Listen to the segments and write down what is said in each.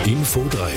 Info 3.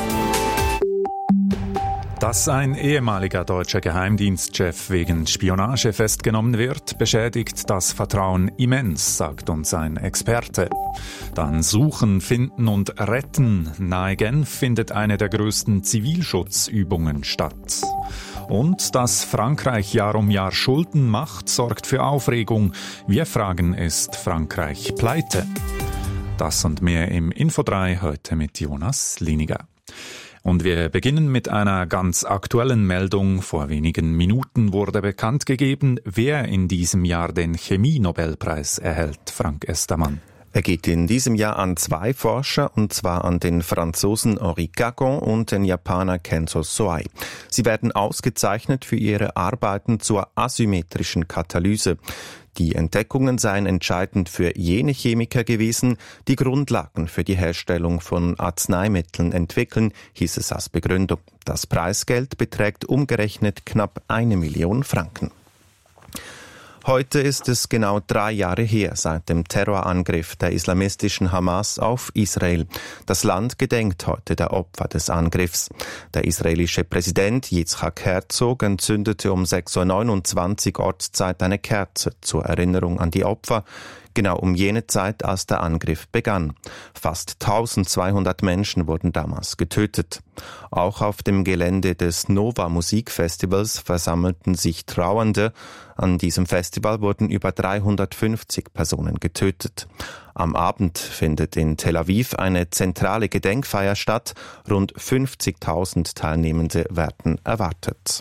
Dass ein ehemaliger deutscher Geheimdienstchef wegen Spionage festgenommen wird, beschädigt das Vertrauen immens, sagt uns ein Experte. Dann Suchen, Finden und Retten. Nahe Genf findet eine der größten Zivilschutzübungen statt. Und dass Frankreich Jahr um Jahr Schulden macht, sorgt für Aufregung. Wir fragen, ist Frankreich pleite? Das und mehr im Info 3 heute mit Jonas Liniger. Und wir beginnen mit einer ganz aktuellen Meldung. Vor wenigen Minuten wurde bekannt gegeben, wer in diesem Jahr den Chemie-Nobelpreis erhält. Frank Estermann. Er geht in diesem Jahr an zwei Forscher, und zwar an den Franzosen Henri Cagon und den Japaner Kenzo Soai. Sie werden ausgezeichnet für ihre Arbeiten zur asymmetrischen Katalyse. Die Entdeckungen seien entscheidend für jene Chemiker gewesen, die Grundlagen für die Herstellung von Arzneimitteln entwickeln, hieß es als Begründung. Das Preisgeld beträgt umgerechnet knapp 1 Million Franken. Heute ist es genau 3 Jahre her seit dem Terrorangriff der islamistischen Hamas auf Israel. Das Land gedenkt heute der Opfer des Angriffs. Der israelische Präsident Yitzhak Herzog entzündete um 6.29 Uhr Ortszeit eine Kerze zur Erinnerung an die Opfer, genau um jene Zeit, als der Angriff begann. Fast 1200 Menschen wurden damals getötet. Auch auf dem Gelände des Nova Musikfestivals versammelten sich Trauernde. An diesem Festival wurden über 350 Personen getötet. Am Abend findet in Tel Aviv eine zentrale Gedenkfeier statt. Rund 50.000 Teilnehmende werden erwartet.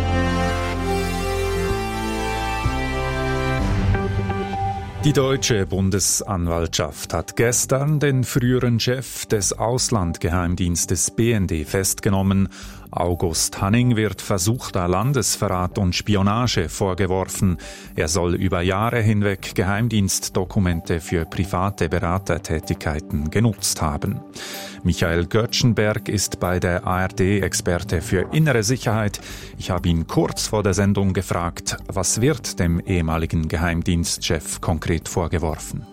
Die deutsche Bundesanwaltschaft hat gestern den früheren Chef des Auslandgeheimdienstes BND festgenommen. August Hanning wird versuchter Landesverrat und Spionage vorgeworfen. Er soll über Jahre hinweg Geheimdienstdokumente für private Beratertätigkeiten genutzt haben. Michael Göttschenberg ist bei der ARD Experte für innere Sicherheit. Ich habe ihn kurz vor der Sendung gefragt, was wird dem ehemaligen Geheimdienstchef konkret vorgeworfen?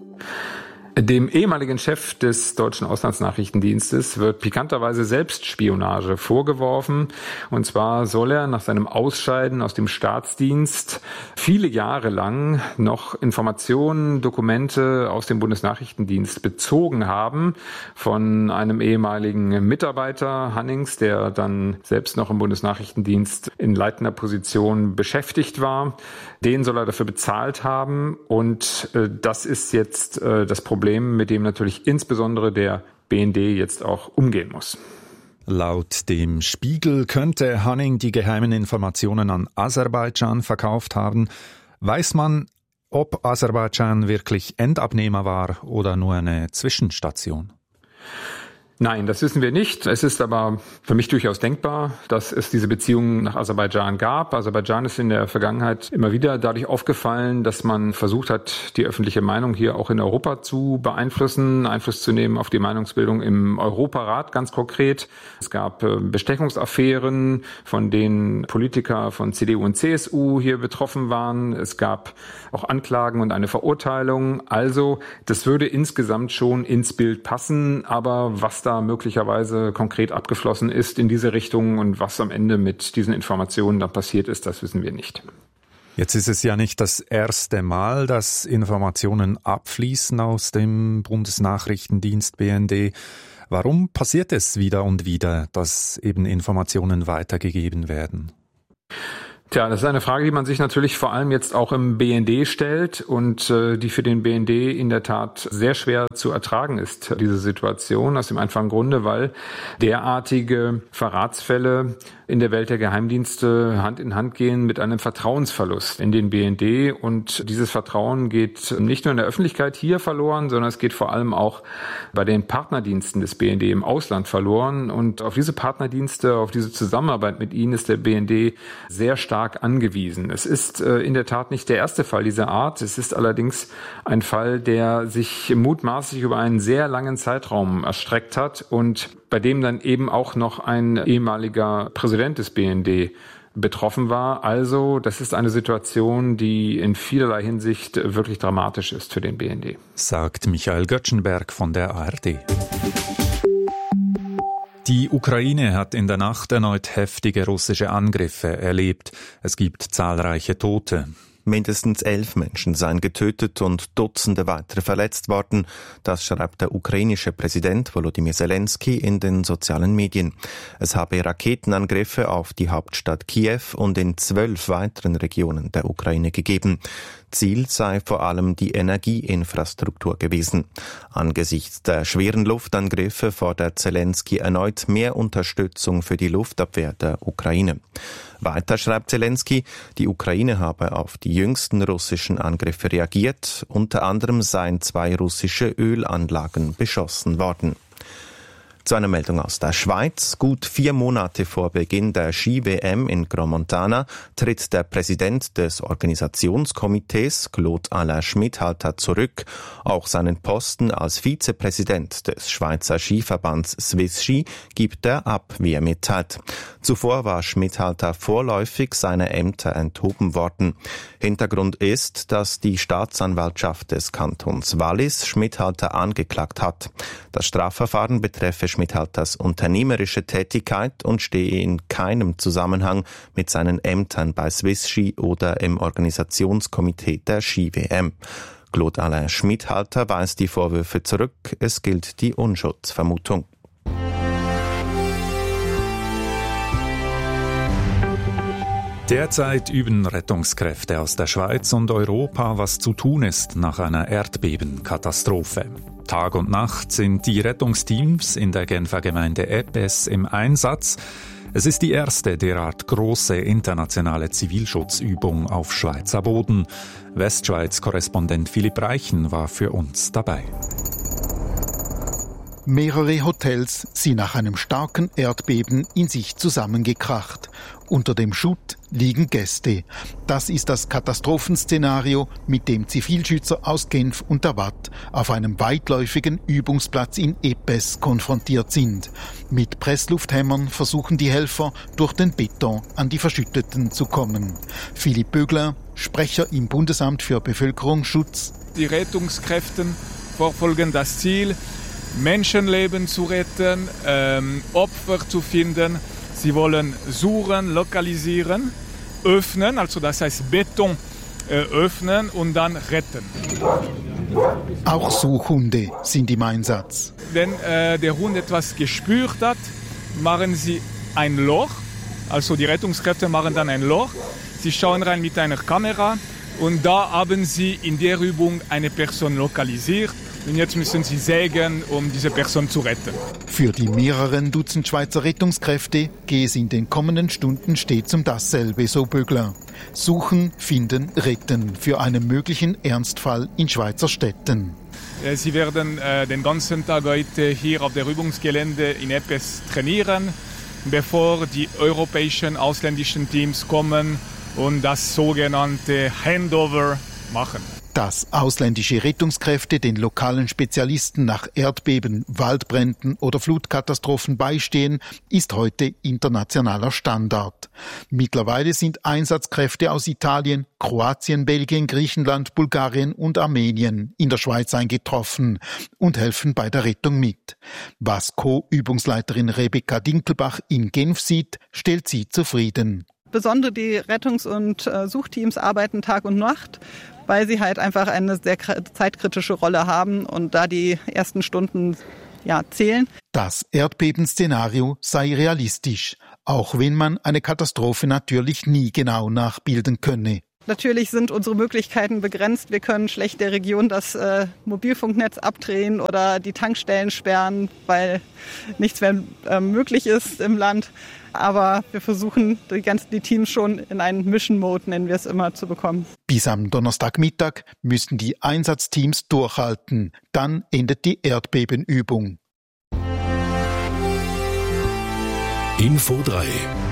Dem ehemaligen Chef des deutschen Auslandsnachrichtendienstes wird pikanterweise Selbstspionage vorgeworfen. Und zwar soll er nach seinem Ausscheiden aus dem Staatsdienst viele Jahre lang noch Informationen, Dokumente aus dem Bundesnachrichtendienst bezogen haben von einem ehemaligen Mitarbeiter Hannings, der dann selbst noch im Bundesnachrichtendienst in leitender Position beschäftigt war. Den soll er dafür bezahlt haben. Und das ist jetzt das Problem, mit dem natürlich insbesondere der BND jetzt auch umgehen muss. Laut dem Spiegel könnte Hanning die geheimen Informationen an Aserbaidschan verkauft haben. Weiß man, ob Aserbaidschan wirklich Endabnehmer war oder nur eine Zwischenstation? Nein, das wissen wir nicht. Es ist aber für mich durchaus denkbar, dass es diese Beziehungen nach Aserbaidschan gab. Aserbaidschan ist in der Vergangenheit immer wieder dadurch aufgefallen, dass man versucht hat, die öffentliche Meinung hier auch in Europa zu beeinflussen, Einfluss zu nehmen auf die Meinungsbildung im Europarat ganz konkret. Es gab Bestechungsaffären, von denen Politiker von CDU und CSU hier betroffen waren. Es gab auch Anklagen und eine Verurteilung. Also, das würde insgesamt schon ins Bild passen. Aber was da möglicherweise konkret abgeflossen ist in diese Richtung und was am Ende mit diesen Informationen dann passiert ist, das wissen wir nicht. Jetzt ist es ja nicht das erste Mal, dass Informationen abfließen aus dem Bundesnachrichtendienst BND. Warum passiert es wieder und wieder, dass eben Informationen weitergegeben werden? Tja, das ist eine Frage, die man sich natürlich vor allem jetzt auch im BND stellt und die für den BND in der Tat sehr schwer zu ertragen ist, diese Situation, aus dem einfachen Grunde, weil derartige Verratsfälle in der Welt der Geheimdienste Hand in Hand gehen mit einem Vertrauensverlust in den BND. Und dieses Vertrauen geht nicht nur in der Öffentlichkeit hier verloren, sondern es geht vor allem auch bei den Partnerdiensten des BND im Ausland verloren. Und auf diese Partnerdienste, auf diese Zusammenarbeit mit ihnen ist der BND sehr stark angewiesen. Es ist in der Tat nicht der erste Fall dieser Art. Es ist allerdings ein Fall, der sich mutmaßlich über einen sehr langen Zeitraum erstreckt hat und bei dem dann eben auch noch ein ehemaliger Präsident des BND betroffen war. Also das ist eine Situation, die in vielerlei Hinsicht wirklich dramatisch ist für den BND. Sagt Michael Göttschenberg von der ARD. Die Ukraine hat in der Nacht erneut heftige russische Angriffe erlebt. Es gibt zahlreiche Tote. Mindestens 11 Menschen seien getötet und Dutzende weitere verletzt worden. Das schreibt der ukrainische Präsident Volodymyr Zelensky in den sozialen Medien. Es habe Raketenangriffe auf die Hauptstadt Kiew und in 12 weiteren Regionen der Ukraine gegeben. Ziel sei vor allem die Energieinfrastruktur gewesen. Angesichts der schweren Luftangriffe fordert Zelensky erneut mehr Unterstützung für die Luftabwehr der Ukraine. Weiter schreibt Zelensky, die Ukraine habe auf die jüngsten russischen Angriffe reagiert. Unter anderem seien 2 russische Ölanlagen beschossen worden. Zu einer Meldung aus der Schweiz. Gut 4 Monate vor Beginn der Ski-WM in Gromontana tritt der Präsident des Organisationskomitees, Claude-Alain Schmidhalter, zurück. Auch seinen Posten als Vizepräsident des Schweizer Skiverbands Swiss Ski gibt er ab, wie er mitteilt. Zuvor war Schmidhalter vorläufig seiner Ämter enthoben worden. Hintergrund ist, dass die Staatsanwaltschaft des Kantons Wallis Schmidhalter angeklagt hat. Das Strafverfahren betreffe Schmidhalters unternehmerische Tätigkeit und stehe in keinem Zusammenhang mit seinen Ämtern bei Swiss Ski oder im Organisationskomitee der Ski-WM. Claude-Alain Schmidhalter weist die Vorwürfe zurück. Es gilt die Unschuldsvermutung. Derzeit üben Rettungskräfte aus der Schweiz und Europa, was zu tun ist nach einer Erdbebenkatastrophe. Tag und Nacht sind die Rettungsteams in der Genfer Gemeinde Epes im Einsatz. Es ist die erste derart große internationale Zivilschutzübung auf Schweizer Boden. Westschweiz-Korrespondent Philipp Reichen war für uns dabei. Mehrere Hotels sind nach einem starken Erdbeben in sich zusammengekracht. Unter dem Schutt liegen Gäste. Das ist das Katastrophenszenario, mit dem Zivilschützer aus Genf und der Watt auf einem weitläufigen Übungsplatz in Epes konfrontiert sind. Mit Presslufthämmern versuchen die Helfer, durch den Beton an die Verschütteten zu kommen. Philipp Bögler, Sprecher im Bundesamt für Bevölkerungsschutz. Die Rettungskräfte verfolgen das Ziel, Menschenleben zu retten, Opfer zu finden. Sie wollen suchen, lokalisieren, öffnen, also das heißt Beton öffnen und dann retten. Auch Suchhunde sind im Einsatz. Wenn der Hund etwas gespürt hat, machen sie ein Loch, also die Rettungskräfte machen dann ein Loch. Sie schauen rein mit einer Kamera und da haben sie in der Übung eine Person lokalisiert. Und jetzt müssen sie sägen, um diese Person zu retten. Für die mehreren Dutzend Schweizer Rettungskräfte gehe es in den kommenden Stunden stets um dasselbe, so Bögler. Suchen, finden, retten für einen möglichen Ernstfall in Schweizer Städten. Sie werden den ganzen Tag heute hier auf der Übungsgelände in Epes trainieren, bevor die europäischen ausländischen Teams kommen und das sogenannte Handover machen. Dass ausländische Rettungskräfte den lokalen Spezialisten nach Erdbeben, Waldbränden oder Flutkatastrophen beistehen, ist heute internationaler Standard. Mittlerweile sind Einsatzkräfte aus Italien, Kroatien, Belgien, Griechenland, Bulgarien und Armenien in der Schweiz eingetroffen und helfen bei der Rettung mit. Was Co-Übungsleiterin Rebecca Dinkelbach in Genf sieht, stellt sie zufrieden. Besonders die Rettungs- und Suchteams arbeiten Tag und Nacht, weil sie halt einfach eine sehr zeitkritische Rolle haben und da die ersten Stunden zählen. Das Erdbebenszenario sei realistisch, auch wenn man eine Katastrophe natürlich nie genau nachbilden könne. Natürlich sind unsere Möglichkeiten begrenzt. Wir können schlecht der Region das Mobilfunknetz abdrehen oder die Tankstellen sperren, weil nichts mehr möglich ist im Land. Aber wir versuchen, die Teams schon in einen Mission-Mode, nennen wir es immer, zu bekommen. Bis am Donnerstagmittag müssen die Einsatzteams durchhalten. Dann endet die Erdbebenübung. Info 3.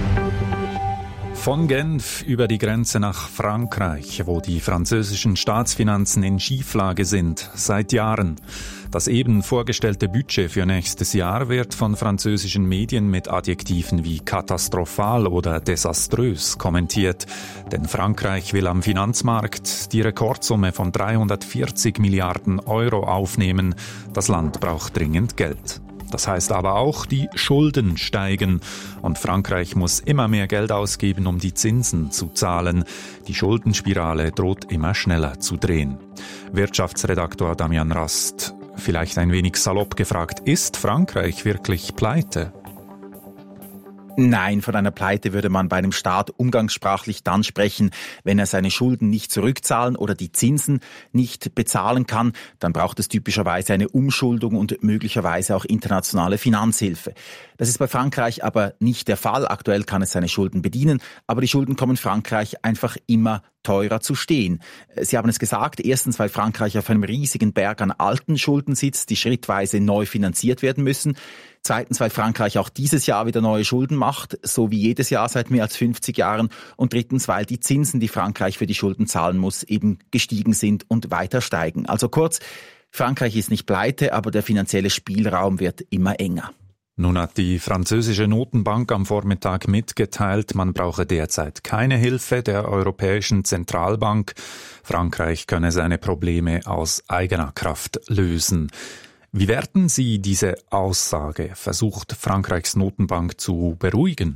Von Genf über die Grenze nach Frankreich, wo die französischen Staatsfinanzen in Schieflage sind, seit Jahren. Das eben vorgestellte Budget für nächstes Jahr wird von französischen Medien mit Adjektiven wie katastrophal oder desaströs kommentiert. Denn Frankreich will am Finanzmarkt die Rekordsumme von 340 Milliarden Euro aufnehmen. Das Land braucht dringend Geld. Das heißt aber auch, die Schulden steigen und Frankreich muss immer mehr Geld ausgeben, um die Zinsen zu zahlen. Die Schuldenspirale droht immer schneller zu drehen. Wirtschaftsredaktor Damian Rast, vielleicht ein wenig salopp gefragt, ist Frankreich wirklich pleite? Nein, von einer Pleite würde man bei einem Staat umgangssprachlich dann sprechen, wenn er seine Schulden nicht zurückzahlen oder die Zinsen nicht bezahlen kann. Dann braucht es typischerweise eine Umschuldung und möglicherweise auch internationale Finanzhilfe. Das ist bei Frankreich aber nicht der Fall. Aktuell kann es seine Schulden bedienen, aber die Schulden kommen Frankreich einfach immer teurer zu stehen. Sie haben es gesagt, erstens, weil Frankreich auf einem riesigen Berg an alten Schulden sitzt, die schrittweise neu finanziert werden müssen. Zweitens, weil Frankreich auch dieses Jahr wieder neue Schulden macht, so wie jedes Jahr seit mehr als 50 Jahren. Und drittens, weil die Zinsen, die Frankreich für die Schulden zahlen muss, eben gestiegen sind und weiter steigen. Also kurz, Frankreich ist nicht pleite, aber der finanzielle Spielraum wird immer enger. Nun hat die französische Notenbank am Vormittag mitgeteilt, man brauche derzeit keine Hilfe der Europäischen Zentralbank. Frankreich könne seine Probleme aus eigener Kraft lösen. Wie werten Sie diese Aussage? Versucht Frankreichs Notenbank zu beruhigen?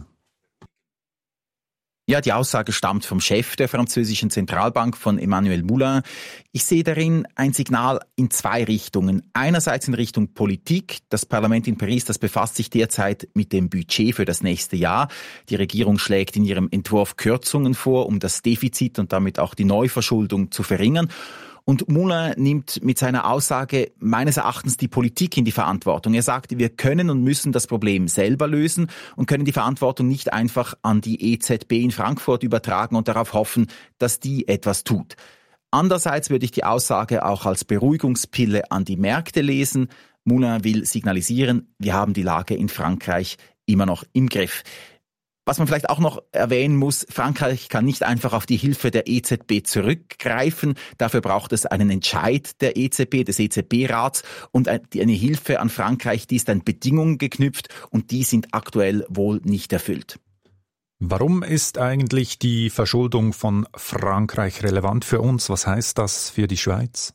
Ja, die Aussage stammt vom Chef der französischen Zentralbank, von Emmanuel Moulin. Ich sehe darin ein Signal in zwei Richtungen. Einerseits in Richtung Politik. Das Parlament in Paris, das befasst sich derzeit mit dem Budget für das nächste Jahr. Die Regierung schlägt in ihrem Entwurf Kürzungen vor, um das Defizit und damit auch die Neuverschuldung zu verringern. Und Moulin nimmt mit seiner Aussage meines Erachtens die Politik in die Verantwortung. Er sagt, wir können und müssen das Problem selber lösen und können die Verantwortung nicht einfach an die EZB in Frankfurt übertragen und darauf hoffen, dass die etwas tut. Andererseits würde ich die Aussage auch als Beruhigungspille an die Märkte lesen. Moulin will signalisieren, wir haben die Lage in Frankreich immer noch im Griff. Was man vielleicht auch noch erwähnen muss, Frankreich kann nicht einfach auf die Hilfe der EZB zurückgreifen. Dafür braucht es einen Entscheid der EZB, des EZB-Rats und eine Hilfe an Frankreich, die ist an Bedingungen geknüpft und die sind aktuell wohl nicht erfüllt. Warum ist eigentlich die Verschuldung von Frankreich relevant für uns? Was heißt das für die Schweiz?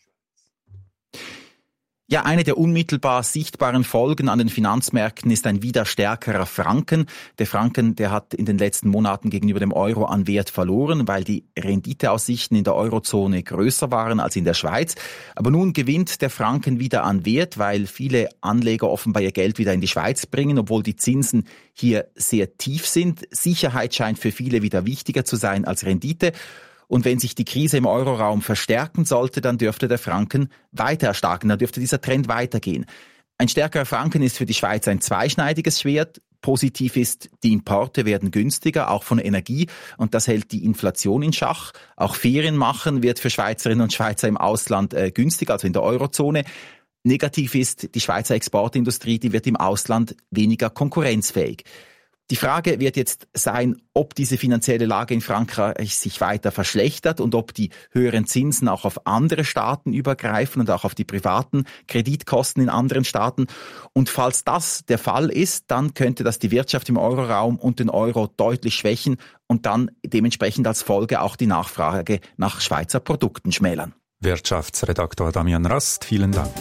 Ja, eine der unmittelbar sichtbaren Folgen an den Finanzmärkten ist ein wieder stärkerer Franken. Der Franken, der hat in den letzten Monaten gegenüber dem Euro an Wert verloren, weil die Renditeaussichten in der Eurozone größer waren als in der Schweiz. Aber nun gewinnt der Franken wieder an Wert, weil viele Anleger offenbar ihr Geld wieder in die Schweiz bringen, obwohl die Zinsen hier sehr tief sind. Sicherheit scheint für viele wieder wichtiger zu sein als Rendite. Und wenn sich die Krise im Euroraum verstärken sollte, dann dürfte der Franken weiter erstarken, dann dürfte dieser Trend weitergehen. Ein stärkerer Franken ist für die Schweiz ein zweischneidiges Schwert. Positiv ist, die Importe werden günstiger, auch von Energie, und das hält die Inflation in Schach. Auch Ferien machen wird für Schweizerinnen und Schweizer im Ausland günstiger, also in der Eurozone. Negativ ist, die Schweizer Exportindustrie, die wird im Ausland weniger konkurrenzfähig. Die Frage wird jetzt sein, ob diese finanzielle Lage in Frankreich sich weiter verschlechtert und ob die höheren Zinsen auch auf andere Staaten übergreifen und auch auf die privaten Kreditkosten in anderen Staaten. Und falls das der Fall ist, dann könnte das die Wirtschaft im Euroraum und den Euro deutlich schwächen und dann dementsprechend als Folge auch die Nachfrage nach Schweizer Produkten schmälern. Wirtschaftsredaktor Damian Rast, vielen Dank.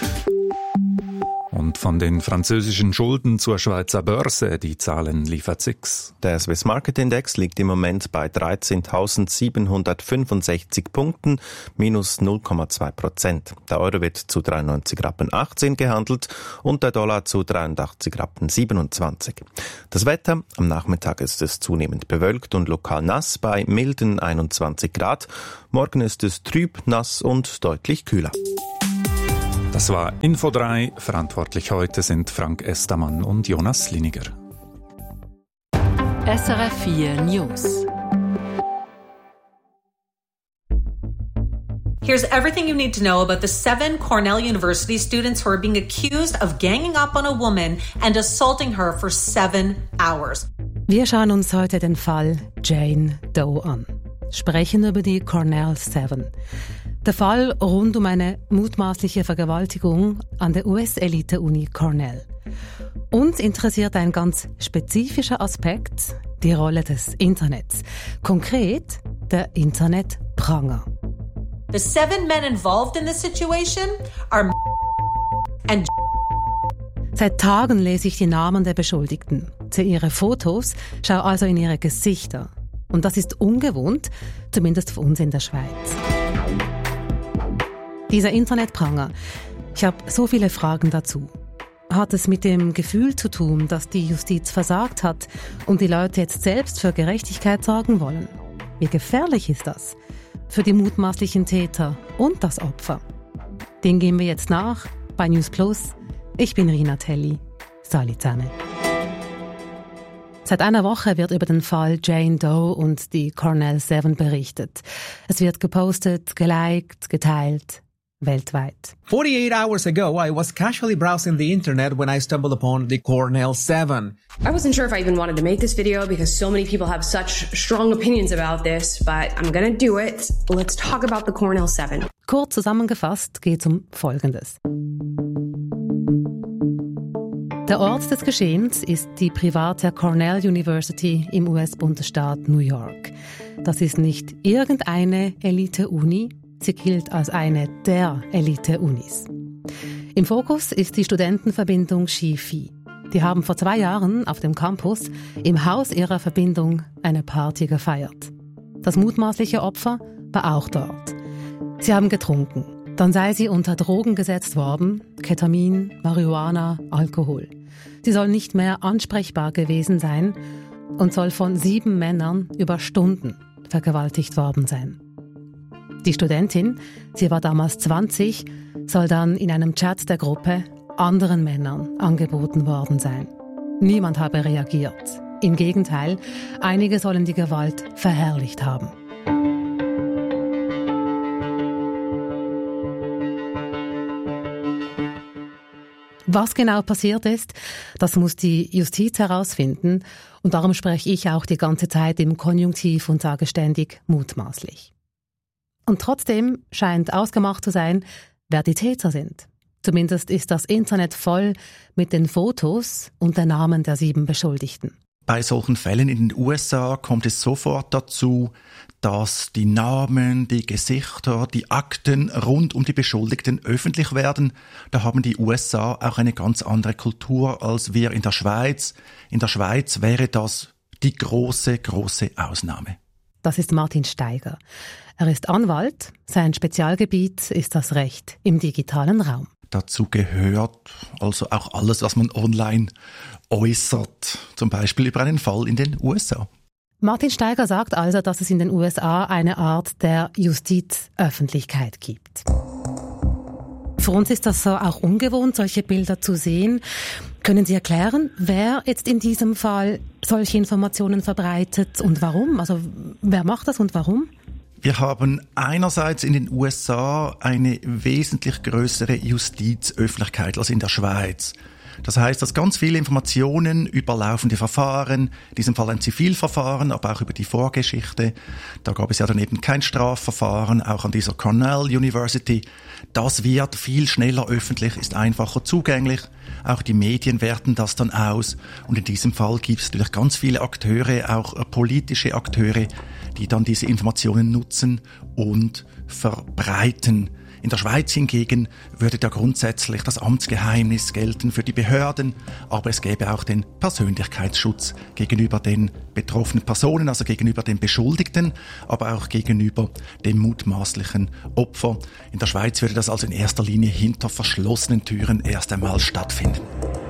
Und von den französischen Schulden zur Schweizer Börse, die Zahlen liefert SIX. Der Swiss Market Index liegt im Moment bei 13.765 Punkten, minus 0,2%. Der Euro wird zu 93,18 Rappen gehandelt und der Dollar zu 83,27 Rappen. Das Wetter, am Nachmittag ist es zunehmend bewölkt und lokal nass bei milden 21 Grad. Morgen ist es trüb, nass und deutlich kühler. Das war Info 3. Verantwortlich heute sind Frank Estermann und Jonas Liniger. SRF 4 News. Here's everything you need to know about the 7 Cornell University students who are being accused of ganging up on a woman and assaulting her for 7 hours. Wir schauen uns heute den Fall Jane Doe an. Sprechen über die Cornell 7. Der Fall rund um eine mutmaßliche Vergewaltigung an der US-Elite-Uni Cornell. Uns interessiert ein ganz spezifischer Aspekt, die Rolle des Internets. Konkret der Internetpranger. The 7 men involved in this situation are and Seit Tagen lese ich die Namen der Beschuldigten, sehe ihre Fotos, schaue also in ihre Gesichter. Und das ist ungewohnt, zumindest für uns in der Schweiz. Dieser Internetpranger, ich habe so viele Fragen dazu. Hat es mit dem Gefühl zu tun, dass die Justiz versagt hat und die Leute jetzt selbst für Gerechtigkeit sorgen wollen? Wie gefährlich ist das für die mutmaßlichen Täter und das Opfer? Den gehen wir jetzt nach bei News Plus. Ich bin Rina Telli. Salut zusammen. Seit einer Woche wird über den Fall Jane Doe und die Cornell 7 berichtet. Es wird gepostet, geliked, geteilt, weltweit. 48 hours ago, I was casually browsing the internet when I stumbled upon the Cornell 7. I wasn't sure if I even wanted to make this video because so many people have such strong opinions about this, but I'm gonna do it. Let's talk about the Cornell 7. Kurz zusammengefasst geht es um Folgendes. Der Ort des Geschehens ist die private Cornell University im US-Bundesstaat New York. Das ist nicht irgendeine Elite-Uni, sie gilt als eine der Elite-Unis. Im Fokus ist die Studentenverbindung Chi-Phi. Die haben vor 2 Jahren auf dem Campus im Haus ihrer Verbindung eine Party gefeiert. Das mutmaßliche Opfer war auch dort. Sie haben getrunken. Dann sei sie unter Drogen gesetzt worden, Ketamin, Marihuana, Alkohol. Sie soll nicht mehr ansprechbar gewesen sein und soll von 7 Männern über Stunden vergewaltigt worden sein. Die Studentin, sie war damals 20, soll dann in einem Chat der Gruppe anderen Männern angeboten worden sein. Niemand habe reagiert. Im Gegenteil, einige sollen die Gewalt verherrlicht haben. Was genau passiert ist, das muss die Justiz herausfinden und darum spreche ich auch die ganze Zeit im Konjunktiv und sage ständig mutmaßlich. Und trotzdem scheint ausgemacht zu sein, wer die Täter sind. Zumindest ist das Internet voll mit den Fotos und den Namen der 7 Beschuldigten. Bei solchen Fällen in den USA kommt es sofort dazu, dass die Namen, die Gesichter, die Akten rund um die Beschuldigten öffentlich werden. Da haben die USA auch eine ganz andere Kultur als wir in der Schweiz. In der Schweiz wäre das die große Ausnahme. Das ist Martin Steiger. Er ist Anwalt. Sein Spezialgebiet ist das Recht im digitalen Raum. Dazu gehört also auch alles, was man online äußert, zum Beispiel über einen Fall in den USA. Martin Steiger sagt also, dass es in den USA eine Art der Justizöffentlichkeit gibt. Für uns ist das so auch ungewohnt, solche Bilder zu sehen. Können Sie erklären, wer jetzt in diesem Fall solche Informationen verbreitet und warum? Also wer macht das und warum? Wir haben einerseits in den USA eine wesentlich größere Justizöffentlichkeit als in der Schweiz. Das heißt, dass ganz viele Informationen über laufende Verfahren, in diesem Fall ein Zivilverfahren, aber auch über die Vorgeschichte, da gab es ja dann eben kein Strafverfahren, auch an dieser Cornell University, das wird viel schneller öffentlich, ist einfacher zugänglich. Auch die Medien werten das dann aus. Und in diesem Fall gibt es natürlich ganz viele Akteure, auch politische Akteure, die dann diese Informationen nutzen und verbreiten. In der Schweiz hingegen würde da grundsätzlich das Amtsgeheimnis gelten für die Behörden, aber es gäbe auch den Persönlichkeitsschutz gegenüber den betroffenen Personen, also gegenüber den Beschuldigten, aber auch gegenüber dem mutmaßlichen Opfer. In der Schweiz würde das also in erster Linie hinter verschlossenen Türen erst einmal stattfinden.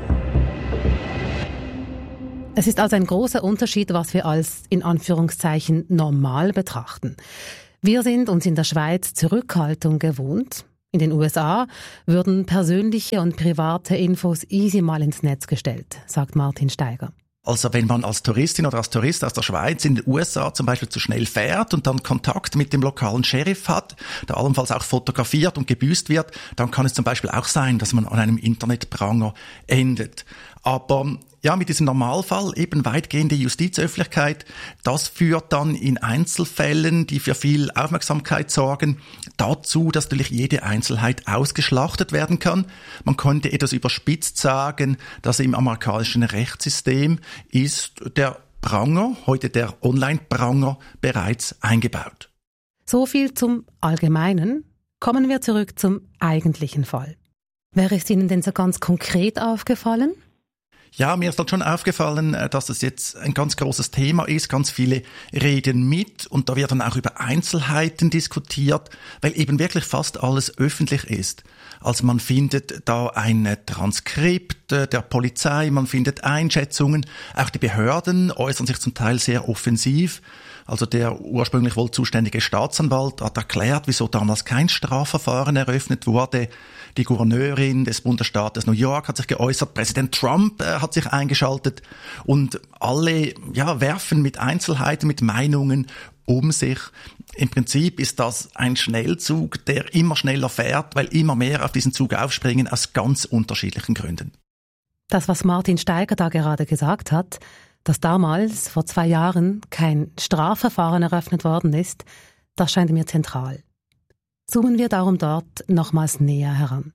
Es ist also ein großer Unterschied, was wir als in Anführungszeichen normal betrachten. Wir sind uns in der Schweiz Zurückhaltung gewohnt. In den USA würden persönliche und private Infos easy mal ins Netz gestellt, sagt Martin Steiger. Also wenn man als Touristin oder als Tourist aus der Schweiz in den USA zum Beispiel zu schnell fährt und dann Kontakt mit dem lokalen Sheriff hat, der allenfalls auch fotografiert und gebüßt wird, dann kann es zum Beispiel auch sein, dass man an einem Internetpranger endet. Aber ja, mit diesem Normalfall eben weitgehende Justizöffentlichkeit, das führt dann in Einzelfällen, die für viel Aufmerksamkeit sorgen, dazu, dass natürlich jede Einzelheit ausgeschlachtet werden kann. Man könnte etwas überspitzt sagen, dass im amerikanischen Rechtssystem ist der Pranger, heute der Online-Pranger, bereits eingebaut. So viel zum Allgemeinen. Kommen wir zurück zum eigentlichen Fall. Wäre es Ihnen denn so ganz konkret aufgefallen? Ja, mir ist dann schon aufgefallen, dass es jetzt ein ganz großes Thema ist. Ganz viele reden mit und da wird dann auch über Einzelheiten diskutiert, weil eben wirklich fast alles öffentlich ist. Also man findet da ein Transkript der Polizei, man findet Einschätzungen. Auch die Behörden äußern sich zum Teil sehr offensiv. Also der ursprünglich wohl zuständige Staatsanwalt hat erklärt, wieso damals kein Strafverfahren eröffnet wurde. Die Gouverneurin des Bundesstaates New York hat sich geäußert, Präsident Trump hat sich eingeschaltet und alle werfen mit Einzelheiten, mit Meinungen um sich. Im Prinzip ist das ein Schnellzug, der immer schneller fährt, weil immer mehr auf diesen Zug aufspringen aus ganz unterschiedlichen Gründen. Das, was Martin Steiger da gerade gesagt hat, dass damals, vor 2 Jahren, kein Strafverfahren eröffnet worden ist, das scheint mir zentral. Zoomen wir darum dort nochmals näher heran.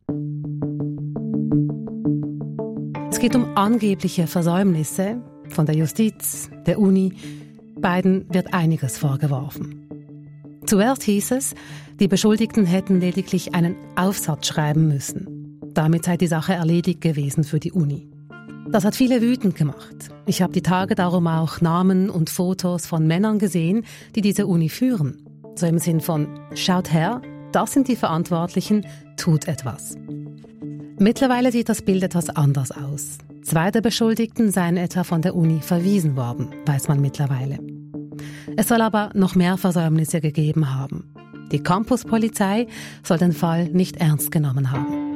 Es geht um angebliche Versäumnisse von der Justiz, der Uni. Beiden wird einiges vorgeworfen. Zuerst hieß es, die Beschuldigten hätten lediglich einen Aufsatz schreiben müssen. Damit sei die Sache erledigt gewesen für die Uni. Das hat viele wütend gemacht. Ich habe die Tage darum auch Namen und Fotos von Männern gesehen, die diese Uni führen. So im Sinn von, schaut her, das sind die Verantwortlichen, tut etwas. Mittlerweile sieht das Bild etwas anders aus. 2 der Beschuldigten seien etwa von der Uni verwiesen worden, weiß man mittlerweile. Es soll aber noch mehr Versäumnisse gegeben haben. Die Campuspolizei soll den Fall nicht ernst genommen haben.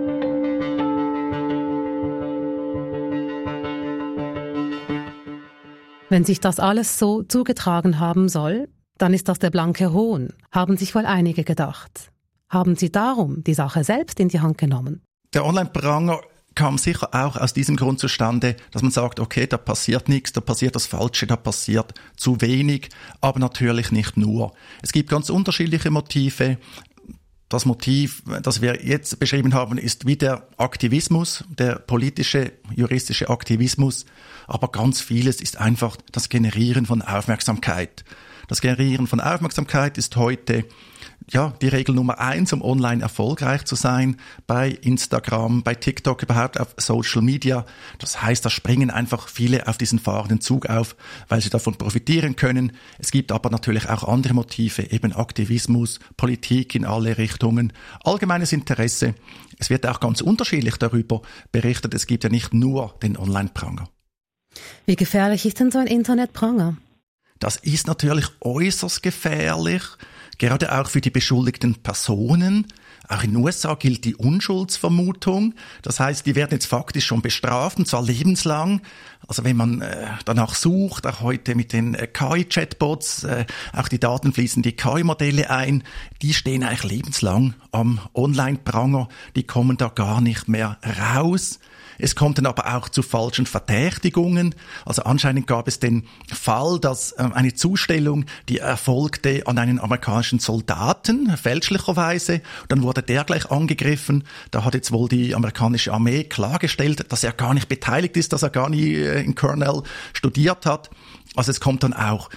Wenn sich das alles so zugetragen haben soll, dann ist das der blanke Hohn, haben sich wohl einige gedacht. Haben Sie darum die Sache selbst in die Hand genommen? Der Online-Pranger kam sicher auch aus diesem Grund zustande, dass man sagt, okay, da passiert nichts, da passiert das Falsche, da passiert zu wenig, aber natürlich nicht nur. Es gibt ganz unterschiedliche Motive. Das Motiv, das wir jetzt beschrieben haben, ist wie der Aktivismus, der politische, juristische Aktivismus, aber ganz vieles ist einfach das Generieren von Aufmerksamkeit. Das Generieren von Aufmerksamkeit ist heute die Regel Nummer 1, um online erfolgreich zu sein, bei Instagram, bei TikTok, überhaupt auf Social Media. Das heißt, da springen einfach viele auf diesen fahrenden Zug auf, weil sie davon profitieren können. Es gibt aber natürlich auch andere Motive, eben Aktivismus, Politik in alle Richtungen, allgemeines Interesse. Es wird auch ganz unterschiedlich darüber berichtet. Es gibt ja nicht nur den Online-Pranger. Wie gefährlich ist denn so ein Internetpranger? Das ist natürlich äußerst gefährlich, gerade auch für die beschuldigten Personen. Auch in den USA gilt die Unschuldsvermutung. Das heißt, die werden jetzt faktisch schon bestraft, und zwar lebenslang. Also wenn man danach sucht, auch heute mit den KI-Chatbots, auch die Daten fließen die KI-Modelle ein, die stehen eigentlich lebenslang am Online-Pranger, die kommen da gar nicht mehr raus. Es kommt dann aber auch zu falschen Verdächtigungen. Also anscheinend gab es den Fall, dass eine Zustellung, die erfolgte an einen amerikanischen Soldaten, fälschlicherweise. Dann wurde der gleich angegriffen. Da hat jetzt wohl die amerikanische Armee klargestellt, dass er gar nicht beteiligt ist, dass er gar nie in Cornell studiert hat. Also es kommt dann auch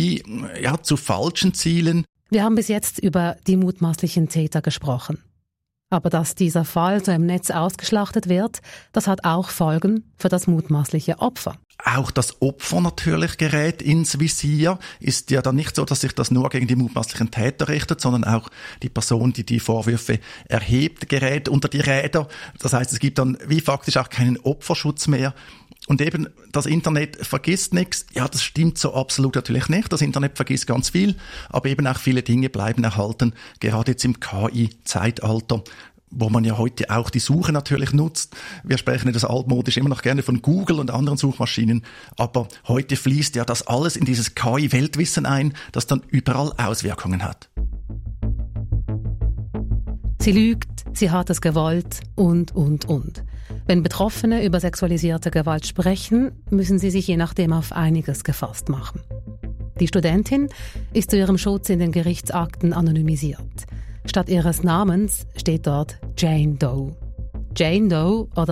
zu falschen Zielen. Wir haben bis jetzt über die mutmaßlichen Täter gesprochen. Aber dass dieser Fall so im Netz ausgeschlachtet wird, das hat auch Folgen für das mutmaßliche Opfer. Auch das Opfer natürlich gerät ins Visier. Ist ja dann nicht so, dass sich das nur gegen die mutmaßlichen Täter richtet, sondern auch die Person, die die Vorwürfe erhebt, gerät unter die Räder. Das heißt, es gibt dann wie faktisch auch keinen Opferschutz mehr. Und eben, das Internet vergisst nichts. Ja, das stimmt so absolut natürlich nicht. Das Internet vergisst ganz viel, aber eben auch viele Dinge bleiben erhalten, gerade jetzt im KI-Zeitalter, wo man ja heute auch die Suche natürlich nutzt. Wir sprechen das altmodisch immer noch gerne von Google und anderen Suchmaschinen, aber heute fließt ja das alles in dieses KI-Weltwissen ein, das dann überall Auswirkungen hat. Sie lügt, sie hat es gewollt und. Wenn Betroffene über sexualisierte Gewalt sprechen, müssen sie sich je nachdem auf einiges gefasst machen. Die Studentin ist zu ihrem Schutz in den Gerichtsakten anonymisiert. Statt ihres Namens steht dort Jane Doe. Jane Doe oder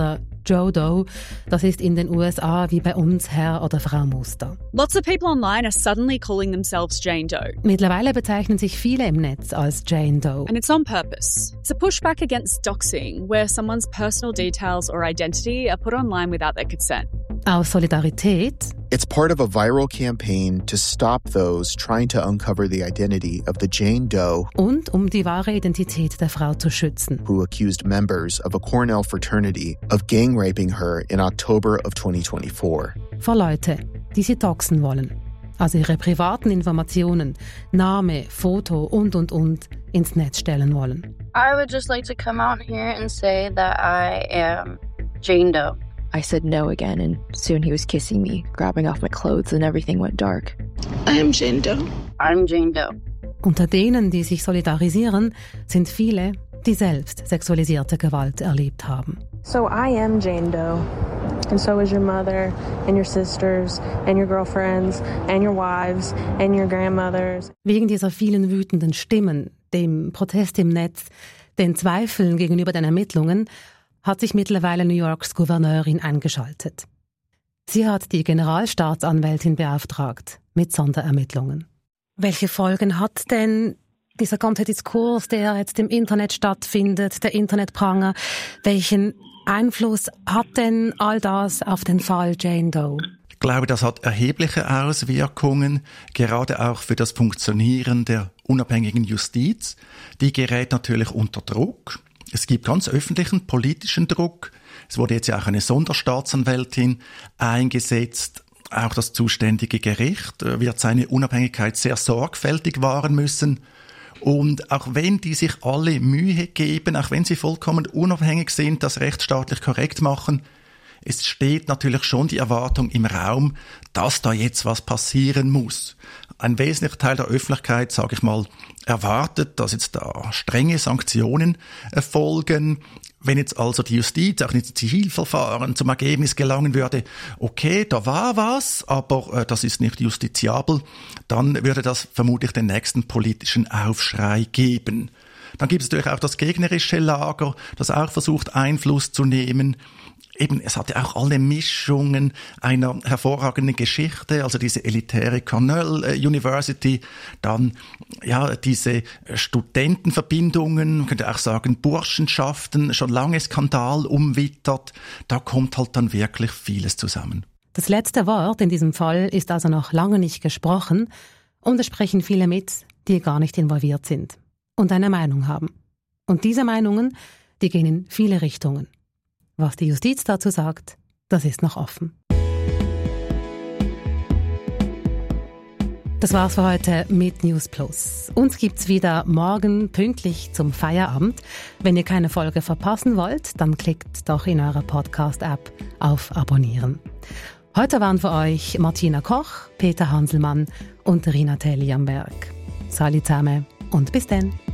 Joe Doe. Das ist in den USA wie bei uns Herr oder Frau Muster. Lots of people online are suddenly calling themselves Jane Doe. Mittlerweile bezeichnen sich viele im Netz als Jane Doe. And it's on purpose. It's a pushback against doxing, where someone's personal details or identity are put online without their consent. Aus Solidarität. It's part of a viral campaign to stop those trying to uncover the identity of the Jane Doe. Und um die wahre Identität der Frau zu schützen. Who accused members of a Cornell fraternity of gang raping her in October of 2024. Vor Leute, die sie doxen wollen. Also ihre privaten Informationen, Name, Foto und ins Netz stellen wollen. I would just like to come out here and say that I am Jane Doe. I said no again, and soon he was kissing me, grabbing off my clothes, and everything went dark. I am Jane Doe. I'm Jane Doe. Unter denen, die sich solidarisieren, sind viele, die selbst sexualisierte Gewalt erlebt haben. So I am Jane Doe, and so is your mother, and your sisters, and your girlfriends, and your wives, and your grandmothers. Wegen dieser vielen wütenden Stimmen, dem Protest im Netz, den Zweifeln gegenüber den Ermittlungen, hat sich mittlerweile New Yorks Gouverneurin eingeschaltet. Sie hat die Generalstaatsanwältin beauftragt mit Sonderermittlungen. Welche Folgen hat denn dieser ganze Diskurs, der jetzt im Internet stattfindet, der Internetpranger, welchen Einfluss hat denn all das auf den Fall Jane Doe? Ich glaube, das hat erhebliche Auswirkungen, gerade auch für das Funktionieren der unabhängigen Justiz. Die gerät natürlich unter Druck. Es gibt ganz öffentlichen politischen Druck. Es wurde jetzt ja auch eine Sonderstaatsanwältin eingesetzt. Auch das zuständige Gericht wird seine Unabhängigkeit sehr sorgfältig wahren müssen. Und auch wenn die sich alle Mühe geben, auch wenn sie vollkommen unabhängig sind, das rechtsstaatlich korrekt machen, es steht natürlich schon die Erwartung im Raum, dass da jetzt was passieren muss. Ein wesentlicher Teil der Öffentlichkeit, sage ich mal, erwartet, dass jetzt da strenge Sanktionen erfolgen. Wenn jetzt also die Justiz auch in den Zivilverfahren zum Ergebnis gelangen würde, okay, da war was, aber das ist nicht justiziabel, dann würde das vermutlich den nächsten politischen Aufschrei geben. Dann gibt es natürlich auch das gegnerische Lager, das auch versucht, Einfluss zu nehmen. Eben, es hatte auch alle Mischungen einer hervorragenden Geschichte, also diese elitäre Cornell University, dann ja diese Studentenverbindungen, man könnte auch sagen Burschenschaften, schon lange Skandal umwittert. Da kommt halt dann wirklich vieles zusammen. Das letzte Wort in diesem Fall ist also noch lange nicht gesprochen und es sprechen viele mit, die gar nicht involviert sind und eine Meinung haben. Und diese Meinungen, die gehen in viele Richtungen. Was die Justiz dazu sagt, das ist noch offen. Das war's für heute mit News Plus. Uns gibt's wieder morgen pünktlich zum Feierabend. Wenn ihr keine Folge verpassen wollt, dann klickt doch in eurer Podcast-App auf Abonnieren. Heute waren für euch Martina Koch, Peter Hanselmann und Rina Telli am Werk. Salut zusammen und bis dann.